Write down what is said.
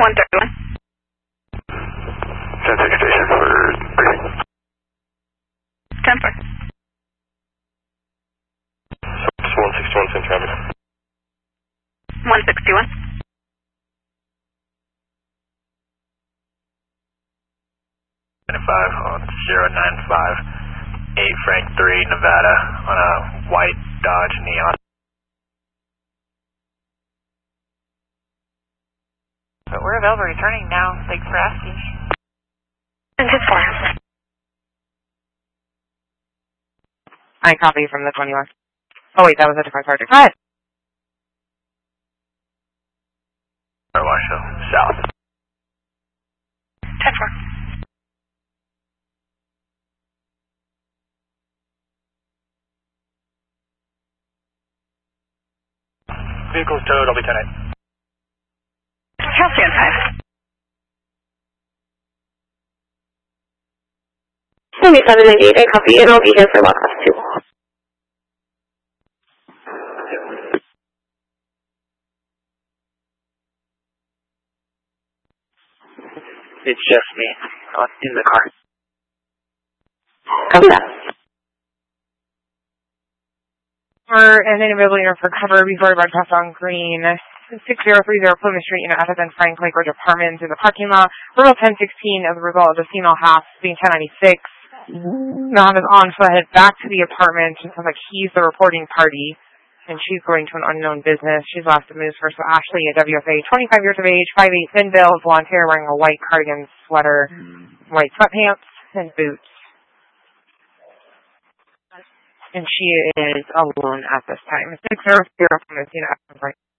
131. 10-6 station for briefing. 10-4. 161 Center Avenue. 161. 5 on 095 8 Frank 3 Nevada on a white Dodge Neon. But we're available returning now. Thanks for asking. 10-4. I copy from the 21. Oh wait, that was a different sergeant. Go ahead. Washoe, south. 10-4. Vehicle's towed, I'll be 10-8. Calcium 5. 7798, I copy, and I'll be here for about class 2. It's just me, in the car. Copy that. And then availability for cover before broadcast on green. 6030 Plymouth Street, Atherton Frank Lakewood Apartments in the parking lot. Rural 1016 as a result of the female half being 1096. Now is on foot, head back to the apartment. It sounds like he's the reporting party, and she's going to an unknown business. She's last to move first. Ashley, a WFA, 25 years of age, 5'8", thin build, blonde hair, wearing a white cardigan sweater, white sweatpants, and boots. And she is alone at this time. 600 Plymouth, Atherton Frank.